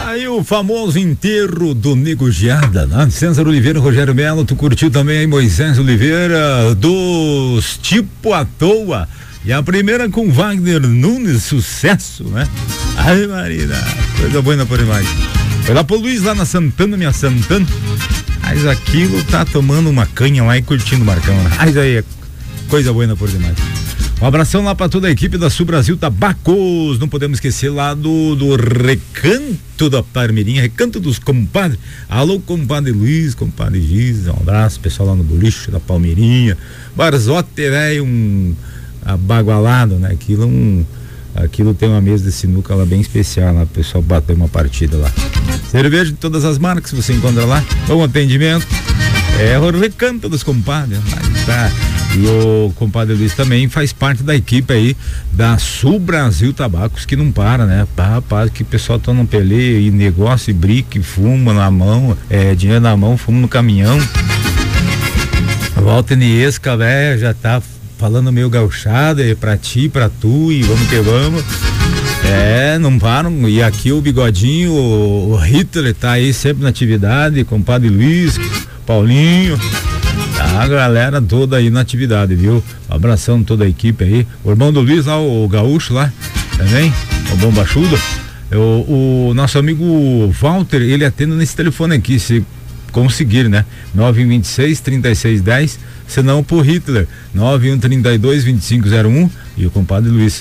Aí o famoso enterro do Nego Geada, né? César Oliveira, Rogério Melo, tu curtiu também aí Moisés Oliveira, dos Tipo à Toa. E a primeira com Wagner Nunes, sucesso, né? Ai, Marina, coisa boa por demais. Foi lá pro Luiz, lá na Santana, minha Santana. Mas aquilo tá tomando uma canha lá e curtindo o Marcão, né? Mas aí é coisa boa por demais. Um abração lá pra toda a equipe da Sul Brasil Tabacos. Não podemos esquecer lá do Recanto da Palmeirinha, Recanto dos Compadres. Alô, compadre Luiz, compadre Giz. Um abraço, pessoal lá no boliche da Palmeirinha. Barzote, velho, abagualado, né? Aquilo tem uma mesa de sinuca lá bem especial, lá o pessoal bateu uma partida lá. Cerveja de todas as marcas você encontra lá, bom atendimento. É o Recanto dos Compadres, tá? E o compadre Luiz também faz parte da equipe aí da Sul Brasil Tabacos, que não para, né? Rapaz, que o pessoal tá no peleio e negócio, e brique, fuma na mão, dinheiro na mão, fuma no caminhão. Walter Niesca, velho, já tá falando meio gauchado, pra ti, pra tu, e vamos que vamos. Não param. E aqui o Bigodinho, o Hitler tá aí sempre na atividade, compadre Luiz, Paulinho, a galera toda aí na atividade, viu? Um abração toda a equipe aí. O irmão do Luiz lá, o gaúcho lá, também, o bombachudo. O nosso amigo Walter, ele atende nesse telefone aqui, se conseguir, né? 926-3610, senão por Hitler, 9132-2501 e o compadre Luiz,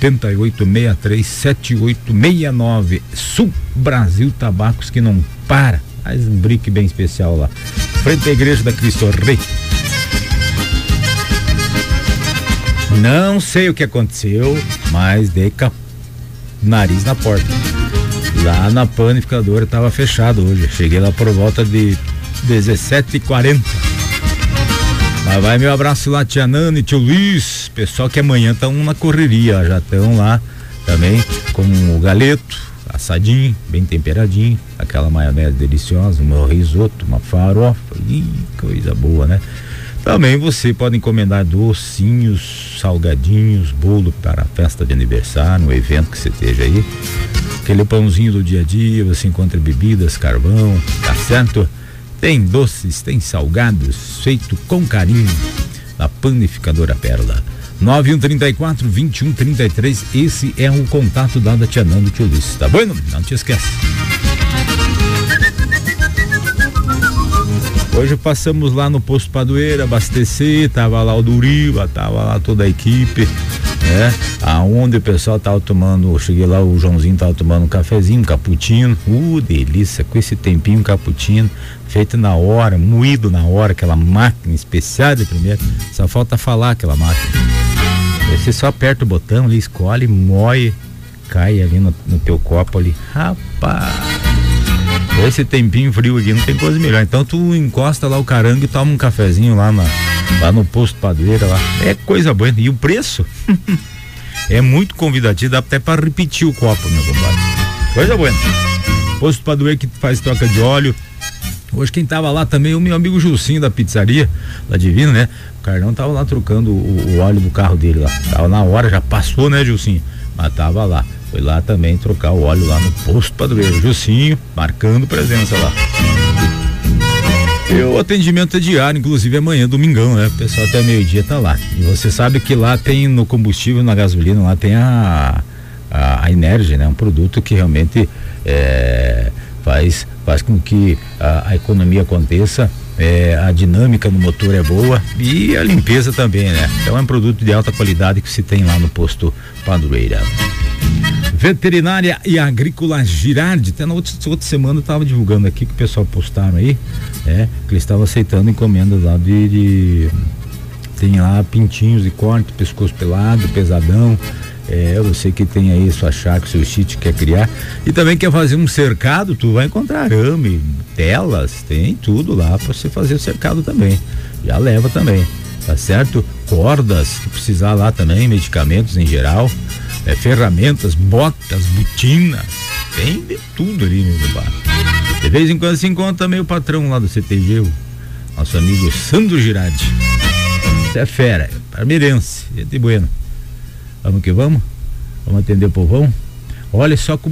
8863-7869. Sul Brasil Tabacos, que não para. Faz um brique bem especial lá, frente à igreja da Cristo Rei. Não sei o que aconteceu, mas dei nariz na porta. Lá na panificadora estava fechado hoje. Cheguei lá por volta de 17h40. Mas vai meu abraço lá, tia Nana e tio Luiz. Pessoal que amanhã estão na correria, já estão lá também com o galeto assadinho, bem temperadinho, aquela maionese deliciosa, um risoto, uma farofa, coisa boa, né? Também você pode encomendar docinhos, salgadinhos, bolo para a festa de aniversário, um evento que você esteja aí. Aquele pãozinho do dia a dia, você encontra bebidas, carvão, tá certo? Tem doces, tem salgados, feito com carinho na Panificadora Pérola. 9134-2133, esse é o contato dado a tia Nando e tio Luiz, tá bom? Não te esquece. Hoje passamos lá no Posto Padoeira, abastecer, tava lá o Duriva, tava lá toda a equipe, né? Aonde o pessoal tava tomando, eu cheguei lá, o Joãozinho tava tomando um cafezinho, um cappuccino, delícia, com esse tempinho, um cappuccino, feito na hora, moído na hora, aquela máquina especial de primeiro, só falta falar aquela máquina. Você só aperta o botão ali, escolhe, moe, cai ali no teu copo ali, rapaz, esse tempinho frio aqui não tem coisa melhor. Então tu encosta lá o carango e toma um cafezinho lá no Posto Padoeira lá, é coisa boa. E o preço é muito convidativo, dá até para repetir o copo, meu compadre, coisa boa. Posto Padoeira que faz troca de óleo. Hoje quem tava lá também, o meu amigo Jucinho da pizzaria, lá Divino, né? O Carlão tava lá trocando o óleo do carro dele lá. Tava na hora, já passou, né, Jucinho? Mas tava lá. Foi lá também trocar o óleo lá no Posto Padroeiro. Jucinho, marcando presença lá. E o atendimento é diário, inclusive amanhã, domingão, né? O pessoal até meio-dia tá lá. E você sabe que lá tem no combustível, na gasolina, lá tem a Energy, né? Um produto que realmente faz com que a economia aconteça, a dinâmica no motor é boa e a limpeza também, né? Então é um produto de alta qualidade que se tem lá no Posto Padroeira. Veterinária e Agrícola Girardi, até na outra semana eu tava divulgando aqui que o pessoal postaram aí, que eles estavam aceitando encomendas lá tem lá pintinhos de corte, pescoço pelado, pesadão. Você que tem aí sua chácara, seu sítio, quer criar e também quer fazer um cercado, tu vai encontrar arame, telas, tem tudo lá pra você fazer o cercado também, já leva também, tá certo? Cordas, se precisar lá também, medicamentos em geral, ferramentas, botas, botinas, tem de tudo ali, meu compadre. De vez em quando se encontra também o patrão lá do CTG, o nosso amigo Sandro Girardi, isso é fera, parmeirense, gente bueno. Vamos que vamos atender o povão. Olha só como